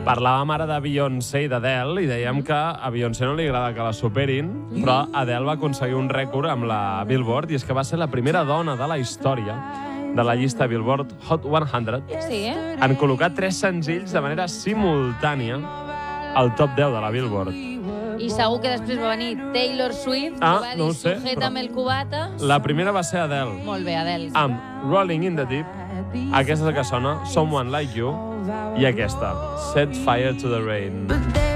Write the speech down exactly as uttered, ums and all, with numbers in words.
Parlàvem ara de Beyoncé i d'Adele i dèiem que a Beyoncé no li agrada que la superin, però Adele va aconseguir un rècord amb la Billboard i és que va ser la primera dona de la història de la llista Billboard Hot cent Sí, eh? en col·locar tres senzills de manera simultània al top deu de la Billboard. I segur que després va venir Taylor Swift, Ah, que va dir no ho sé, sujeta'm però- el cubata. La primera va ser Adele, Molt bé, Adele. amb Rolling in the Deep, aquesta és la que sona, Someone Like You, i aquesta, Set Fire to the Rain.